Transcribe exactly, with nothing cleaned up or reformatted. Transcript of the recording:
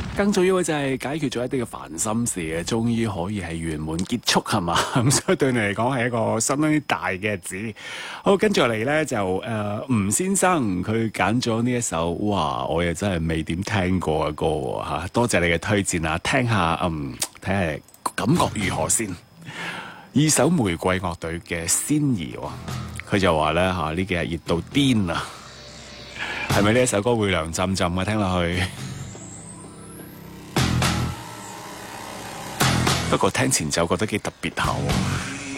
更重要嘅就係解決咗一啲嘅煩心事嘅，終於可以係圓滿結束係嘛？咁所以對你嚟講係一個相當於大嘅日子。好，跟住嚟咧就誒、呃、吳先生佢揀咗呢一首，哇！我又真係未點聽過嘅歌喎嚇，多謝你嘅推薦啊！聽下嗯，睇下感覺如何先。二手玫瑰樂隊嘅仙兒喎，佢就話咧嚇呢幾日熱到癲啊！係咪呢一首歌會涼浸浸嘅聽落去？不過聽前奏覺得幾特別下喎。